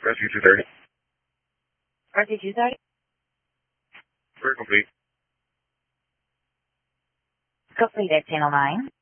Rescue 230. Rescue 230? Very complete. Completed, Channel 9.